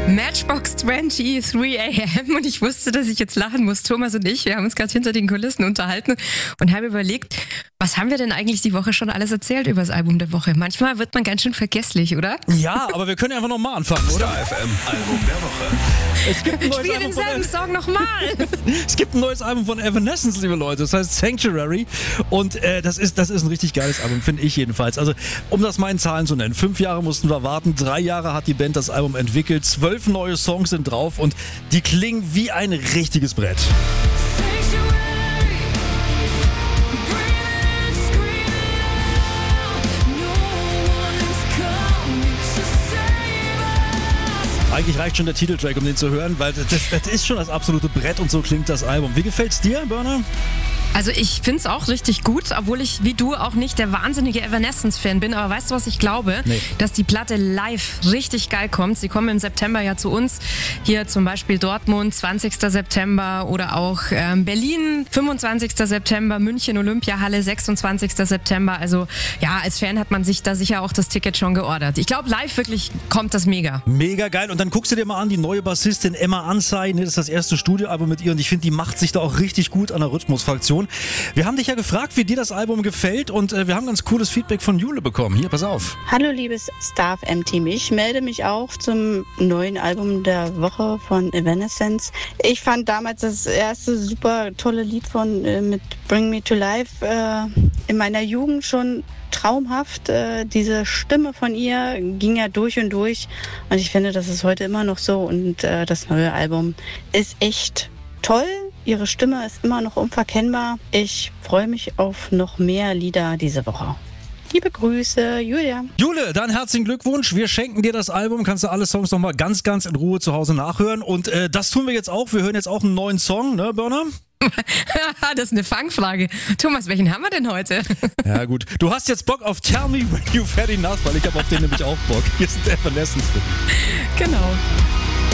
Matchbox 23 AM und ich wusste, dass ich jetzt lachen muss. Thomas und ich, wir haben uns gerade hinter den Kulissen unterhalten und haben überlegt, was haben wir denn eigentlich die Woche schon alles erzählt über das Album der Woche? Manchmal wird man ganz schön vergesslich, oder? Ja, aber wir können einfach nochmal anfangen, oder? Star FM Album der Woche. Es gibt ein neues Spiel Album von denselben Song nochmal! Es gibt ein neues Album von Evanescence, liebe Leute. Das heißt Sanctuary. Und das ist ein richtig geiles Album, finde ich jedenfalls. Also, um das mal in Zahlen zu nennen. 5 Jahre mussten wir warten. 3 Jahre hat die Band das Album entwickelt. 12 neue Songs sind drauf und die klingen wie ein richtiges Brett. Eigentlich reicht schon der Titeltrack, um den zu hören, weil das ist schon das absolute Brett und so klingt das Album. Wie gefällt's dir, Burner? Also ich finde es auch richtig gut, obwohl ich wie du auch nicht der wahnsinnige Evanescence-Fan bin. Aber weißt du, was ich glaube? Nee. Dass die Platte live richtig geil kommt. Sie kommen im September ja zu uns. Hier zum Beispiel Dortmund, 20. September oder auch Berlin, 25. September, München, Olympiahalle, 26. September. Also ja, als Fan hat man sich da sicher auch das Ticket schon geordert. Ich glaube, live wirklich kommt das mega. Mega geil. Und dann guckst du dir mal an, die neue Bassistin Emma Ansay, das ist das erste Studioalbum mit ihr und ich finde, die macht sich da auch richtig gut an der Rhythmusfraktion. Wir haben dich ja gefragt, wie dir das Album gefällt und wir haben ganz cooles Feedback von Jule bekommen. Hier, pass auf. Hallo liebes Star FM-Team, ich melde mich auch zum neuen Album der Woche von Evanescence. Ich fand damals das erste super tolle Lied mit Bring Me to Life in meiner Jugend schon traumhaft. Diese Stimme von ihr ging ja durch und durch und ich finde, das ist heute immer noch so und das neue Album ist echt toll. Ihre Stimme ist immer noch unverkennbar. Ich freue mich auf noch mehr Lieder diese Woche. Liebe Grüße, Julia. Jule, dann herzlichen Glückwunsch. Wir schenken dir das Album. Kannst du alle Songs nochmal ganz, ganz in Ruhe zu Hause nachhören. Und das tun wir jetzt auch. Wir hören jetzt auch einen neuen Song, ne, Burner? Das ist eine Fangfrage. Thomas, welchen haben wir denn heute? Ja gut, du hast jetzt Bock auf Tell Me When You've Had Enough, weil ich habe auf den nämlich auch Bock. Hier sind Evanescence. Genau.